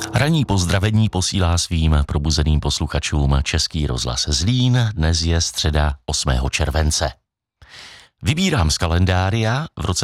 Ranní pozdravení posílá svým probuzeným posluchačům Český rozhlas Zlín. Dnes je středa 8. července. Vybírám z kalendária. V roce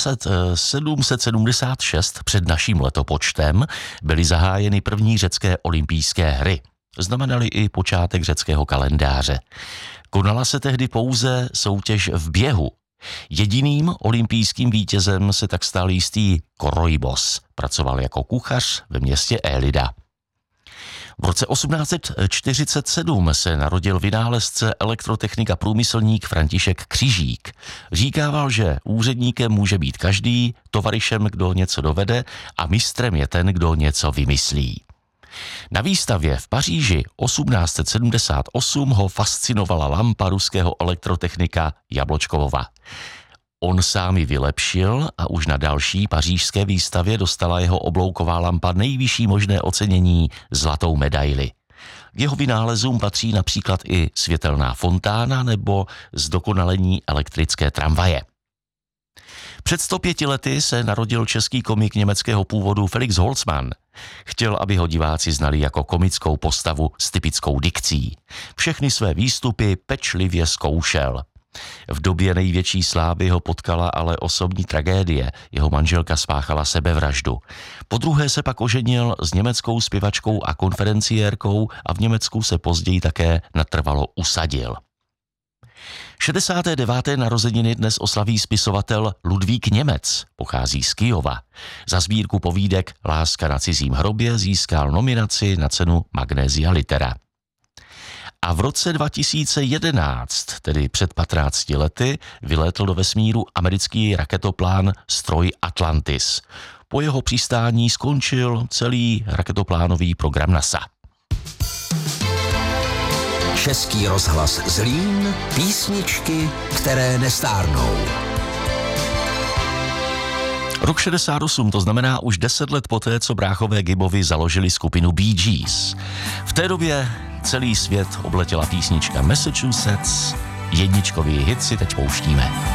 776 před naším letopočtem byly zahájeny první řecké olympijské hry. Znamenaly i počátek řeckého kalendáře. Konala se tehdy pouze soutěž v běhu. Jediným olympijským vítězem se tak stal jistý Koroibos. Pracoval jako kuchař ve městě Élida. V roce 1847 se narodil vynálezce elektrotechnika průmyslník František Křižík. Říkával, že úředníkem může být každý, tovaryšem, kdo něco dovede, a mistrem je ten, kdo něco vymyslí. Na výstavě v Paříži 1878 ho fascinovala lampa ruského elektrotechnika Jabločkovova. On sám ji vylepšil a už na další pařížské výstavě dostala jeho oblouková lampa nejvyšší možné ocenění zlatou medaili. K jeho vynálezům patří například i světelná fontána nebo zdokonalení elektrické tramvaje. Před 105 lety se narodil český komik německého původu Felix Holzmann. Chtěl, aby ho diváci znali jako komickou postavu s typickou dikcí. Všechny své výstupy pečlivě zkoušel. V době největší slávy ho potkala ale osobní tragédie. Jeho manželka spáchala sebevraždu. Podruhé se pak oženil s německou zpěvačkou a konferenciérkou a v Německu se později také natrvalo usadil. 69. narozeniny dnes oslaví spisovatel Ludvík Němec, pochází z Kyjova. Za sbírku povídek Láska na cizím hrobě získal nominaci na cenu Magnesia Litera. A v roce 2011, tedy před 15 lety, vylétl do vesmíru americký raketoplán stroj Atlantis. Po jeho přistání skončil celý raketoplánový program NASA. Český rozhlas Zlín, písničky, které nestárnou. Rok 68, to znamená už 10 let poté, co bráchové Gibbovi založili skupinu Bee Gees. V té době celý svět obletěla písnička Massachusetts, jedničkový hit si teď pouštíme.